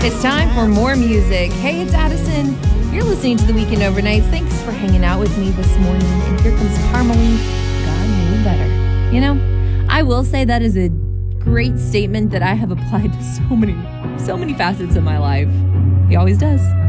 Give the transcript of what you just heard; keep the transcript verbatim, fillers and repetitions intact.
It's time for more music. Hey, it's Addison. You're listening to the Weekend Overnights. Thanks for hanging out with me this morning. And here comes Carmeline. God knew better. You know, I will say that is a great statement that I have applied to so many, so many facets of my life. He always does.